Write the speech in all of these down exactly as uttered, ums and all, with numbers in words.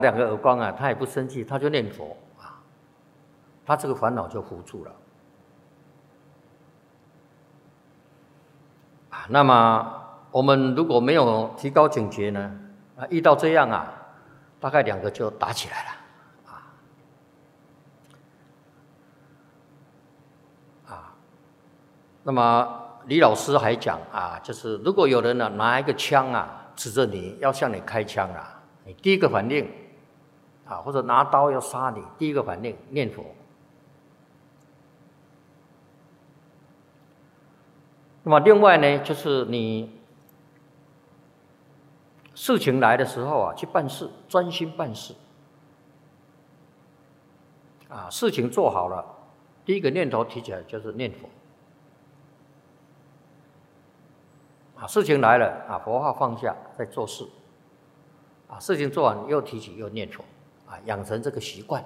两个耳光啊，他也不生气，他就念佛啊，他这个烦恼就糊住了。啊，那么我们如果没有提高警觉呢，啊，遇到这样啊，大概两个就打起来了，啊，啊，那么李老师还讲啊，就是如果有人呢、啊、拿一个枪啊指着你要向你开枪啊，你第一个反应啊，或者拿刀要杀你，第一个反应念佛。那么另外呢，就是你事情来的时候啊，去办事，专心办事。啊，事情做好了，第一个念头提起来就是念佛。啊，事情来了啊，佛号放下，再做事。啊，事情做完又提起又念佛，啊，养成这个习惯。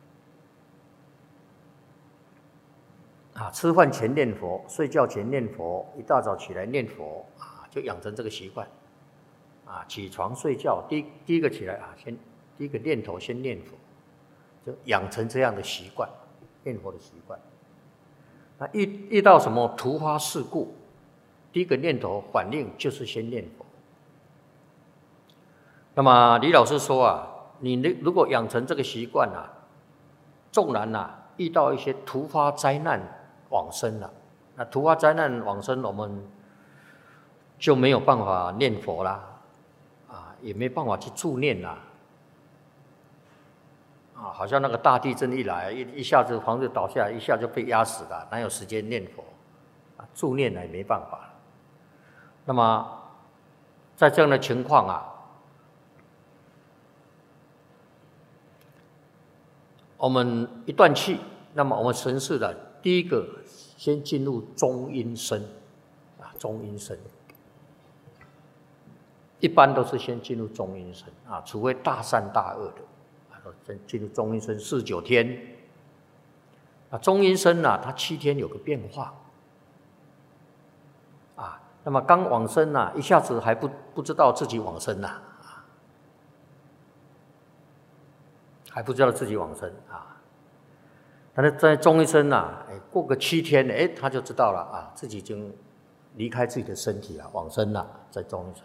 啊，吃饭前念佛，睡觉前念佛，一大早起来念佛，啊，就养成这个习惯。啊，起床睡觉，第一第一个起来啊，先第一个念头先念佛，就养成这样的习惯，念佛的习惯。那遇遇到什么突发事故，第一个念头反应就是先念佛。那么李老师说啊，你如果养成这个习惯啊，纵然啊遇到一些突发灾难往生了，那突发灾难往生，我们就没有办法念佛啦，啊，也没办法去助念啦，啊，好像那个大地震一来，一一下子房子倒下来，一下就被压死了，哪有时间念佛？啊，助念也没办法。那么在这样的情况啊，我们一断气，那么我们神识的第一个先进入中阴身，啊，中阴身，一般都是先进入中阴身啊，除非大善大恶的，啊，先进入中阴身四十九天。啊，中阴身啊，它七天有个变化，啊，那么刚往生啊，一下子还不不知道自己往生呐，啊，还不知道自己往生啊。但是在中阴身呐，哎，过个七天，哎，他就知道了啊，自己已经离开自己的身体了，往生了，在中阴身。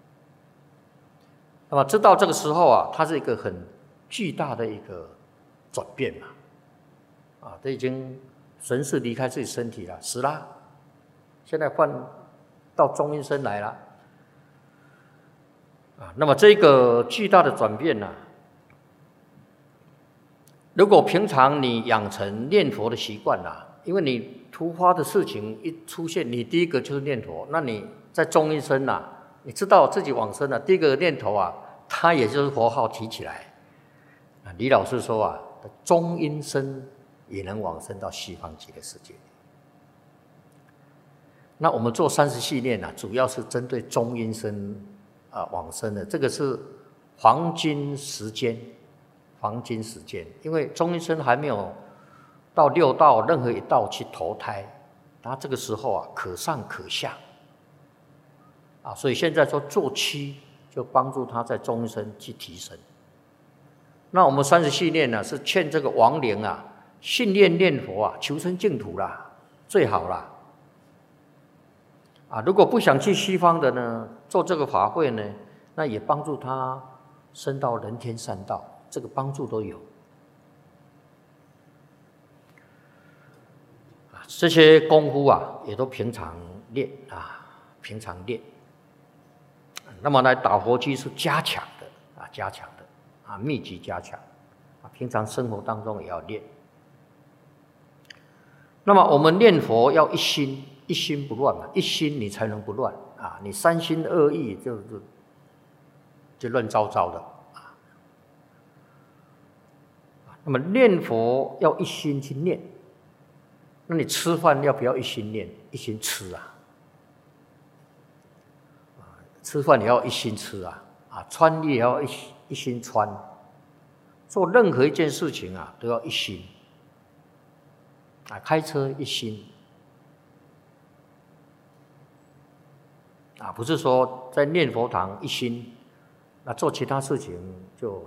那么知道这个时候啊，它是一个很巨大的一个转变嘛，啊，这已经神识离开自己身体了，死了，现在换到中阴身来了，啊，那么这个巨大的转变呢、啊？如果平常你养成念佛的习惯啦，因为你突发的事情一出现，你第一个就是念佛，那你在中阴身呐，你知道自己往生了，第一个念头啊，它也就是佛号提起来。李老师说啊，中阴身也能往生到西方极乐世界。那我们做三十系列呢，主要是针对中阴身啊往生的，这个是黄金时间。黄金时间，因为中阴身还没有到六道任何一道去投胎，他这个时候啊可上可下，啊，所以现在说做七就帮助他在中阴身去提升。那我们三十系列呢是劝这个亡灵啊信念念佛啊求生净土啦，最好啦。啊，如果不想去西方的呢，做这个法会呢，那也帮助他升到人天善道。这个帮助都有，这些功夫啊，也都平常练啊，平常练。那么来打佛机是加强的啊，加强的啊，密集加强啊，平常生活当中也要练。那么我们念佛要一心，一心不乱嘛，一心你才能不乱啊，你三心二意就就就乱糟糟的。那么念佛要一心去念，那你吃饭要不要一心念？一心吃啊！吃饭也要一心吃啊！啊，穿衣也要一一心穿，做任何一件事情啊都要一心。啊，开车一心，啊，不是说在念佛堂一心，那做其他事情就